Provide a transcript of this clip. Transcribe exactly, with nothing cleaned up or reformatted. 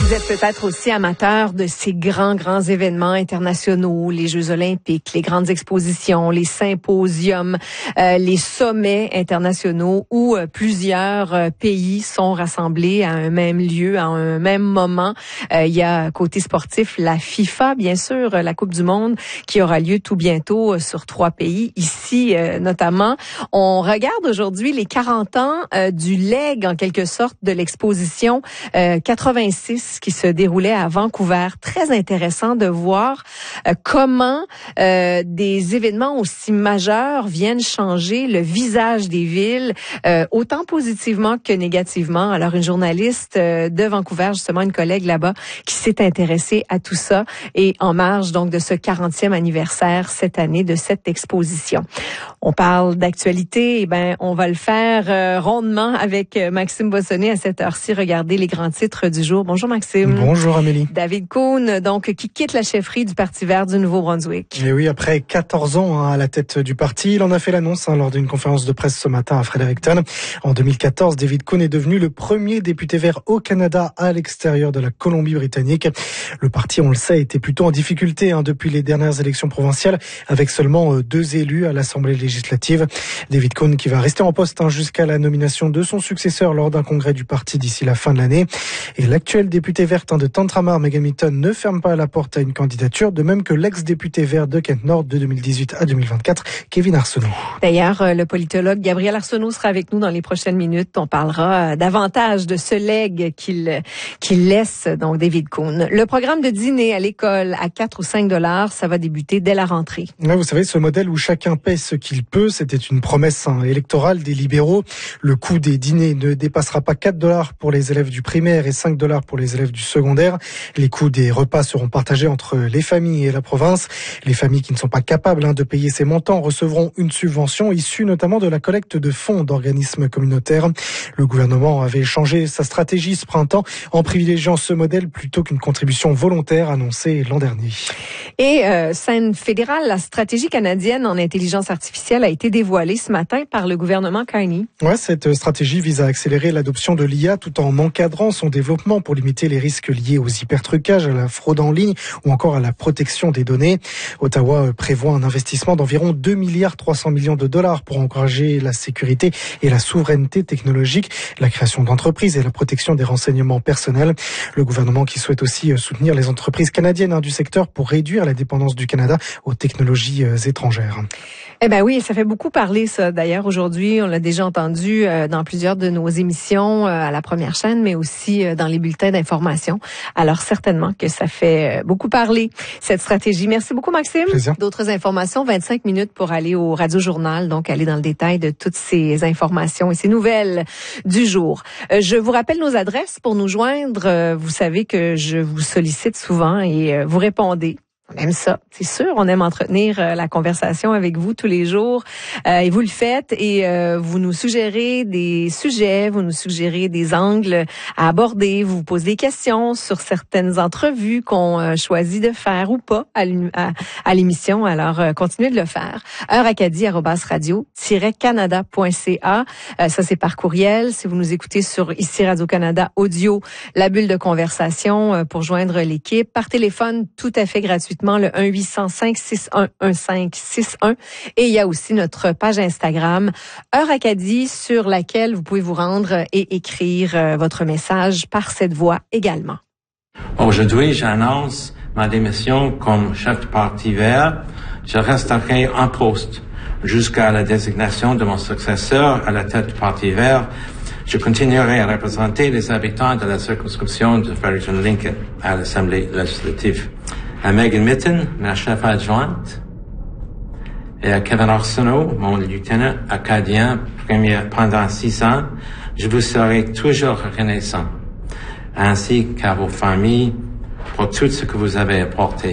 Vous êtes peut-être aussi amateur de ces grands, grands événements internationaux, les Jeux olympiques, les grandes expositions, les symposiums, euh, les sommets internationaux où euh, plusieurs euh, pays sont rassemblés à un même lieu, à un même moment. Euh, il y a côté sportif la FIFA, bien sûr, la Coupe du Monde qui aura lieu tout bientôt euh, sur trois pays, ici euh, notamment. On regarde aujourd'hui les quarante ans euh, du legs, en quelque sorte, de l'exposition euh, quatre-vingt-six qui se déroulait à Vancouver. Très intéressant de voir euh, comment euh, des événements aussi majeurs viennent changer le visage des villes, euh, autant positivement que négativement. Alors, une journaliste euh, de Vancouver, justement, une collègue là-bas, qui s'est intéressée à tout ça et en marge donc de ce quarantième anniversaire cette année de cette exposition. On parle d'actualité, eh ben on va le faire euh, rondement avec Maxime Bossonnet à cette heure-ci. Regardez les grands titres du jour. Bonjour Maxime. Bonjour Amélie. David Cohn, donc qui quitte la chefferie du Parti vert du Nouveau-Brunswick. Et oui, après quatorze ans hein, à la tête du parti, il en a fait l'annonce hein, lors d'une conférence de presse ce matin à Fredericton. En deux mille quatorze, David Cohn est devenu le premier député vert au Canada à l'extérieur de la Colombie-Britannique. Le parti, on le sait, était plutôt en difficulté hein, depuis les dernières élections provinciales, avec seulement euh, deux élus à l'Assemblée législative. David Cohn qui va rester en poste hein, jusqu'à la nomination de son successeur lors d'un congrès du parti d'ici la fin de l'année. Et l'actuel député verte hein, de Tantramar, Megan Mitton, ne ferme pas la porte à une candidature, de même que l'ex-député vert de Kent Nord de deux mille dix-huit à deux mille vingt-quatre, Kevin Arsenault. D'ailleurs, le politologue Gabriel Arsenault sera avec nous dans les prochaines minutes. On parlera davantage de ce legs qu'il qu'il laisse, donc David Cohn. Le programme de dîner à l'école à quatre ou cinq dollars, ça va débuter dès la rentrée. Ouais, vous savez, ce modèle où chacun paie ce qu'il peut, c'était une promesse hein, électorale des libéraux. Le coût des dîners ne dépassera pas quatre dollars pour les élèves du primaire et cinq dollars pour les élèves du secondaire. Les coûts des repas seront partagés entre les familles et la province. Les familles qui ne sont pas capables hein, de payer ces montants recevront une subvention issue notamment de la collecte de fonds d'organismes communautaires. Le gouvernement avait changé sa stratégie ce printemps en privilégiant ce modèle plutôt qu'une contribution volontaire annoncée l'an dernier. Et euh, scène fédérale, la stratégie canadienne en intelligence artificielle a été dévoilée ce matin par le gouvernement Carney. Ouais, cette stratégie vise à accélérer l'adoption de l'I A tout en encadrant son développement pour limiter les risques liés aux hypertrucages, à la fraude en ligne ou encore à la protection des données. Ottawa prévoit un investissement d'environ deux milliards trois cents millions de dollars pour encourager la sécurité et la souveraineté technologique, la création d'entreprises et la protection des renseignements personnels. Le gouvernement qui souhaite aussi soutenir les entreprises canadiennes hein, du secteur pour réduire la dépendance du Canada aux technologies euh, étrangères. Eh ben oui, ça fait beaucoup parler ça. D'ailleurs, aujourd'hui, on l'a déjà entendu euh, dans plusieurs de nos émissions euh, à la première chaîne, mais aussi euh, dans les bulletins d'information. Alors certainement que ça fait euh, beaucoup parler, cette stratégie. Merci beaucoup, Maxime. Plaisir. D'autres informations, vingt-cinq minutes pour aller au Radio-Journal, donc aller dans le détail de toutes ces informations et ces nouvelles du jour. Euh, je vous rappelle nos adresses pour nous joindre. Euh, vous savez que je vous sollicite souvent et euh, vous répondez. On aime ça, c'est sûr. On aime entretenir euh, la conversation avec vous tous les jours. Euh, et vous le faites et euh, vous nous suggérez des sujets, vous nous suggérez des angles à aborder. Vous vous posez des questions sur certaines entrevues qu'on euh, choisit de faire ou pas à, à, à l'émission. Alors, euh, continuez de le faire. heure acadie arobase radio tiret canada point c a. Euh, ça, c'est par courriel. Si vous nous écoutez sur ici Radio-Canada Audio, la bulle de conversation euh, pour joindre l'équipe. Par téléphone, tout à fait gratuitement. Le un huit zéro cinq six un un cinq six un. Et il y a aussi notre page Instagram, Heure Acadie, sur laquelle vous pouvez vous rendre et écrire euh, votre message par cette voie également. Aujourd'hui, j'annonce ma démission comme chef du Parti vert. Je resterai en poste jusqu'à la désignation de mon successeur à la tête du Parti vert. Je continuerai à représenter les habitants de la circonscription de Fredericton-Lincoln à l'Assemblée législative. À Megan Mitton, ma chef adjointe, et à Kevin Arsenault, mon lieutenant acadien premier pendant six ans, je vous serai toujours reconnaissant, ainsi qu'à vos familles pour tout ce que vous avez apporté.